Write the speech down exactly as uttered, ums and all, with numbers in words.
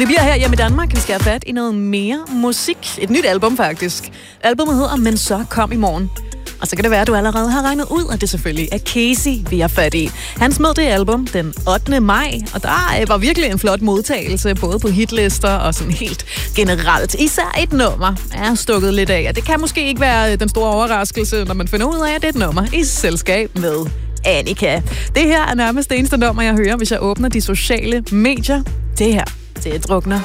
vi bliver her hjemme i Danmark. Vi skal have fat i noget mere musik. Et nyt album, faktisk. Albumet hedder Men så kom i morgen. Og så kan det være, at du allerede har regnet ud, at det selvfølgelig er Casey, vi har fat i. Han smed det album den ottende maj, og der var virkelig en flot modtagelse, både på hitlister og sådan helt generelt. Især et nummer er stukket lidt af, og det kan måske ikke være den store overraskelse, når man finder ud af, at det er et nummer i selskab med Annika. Det her er nærmest det eneste nummer, jeg hører, hvis jeg åbner de sociale medier. Det her, det drukner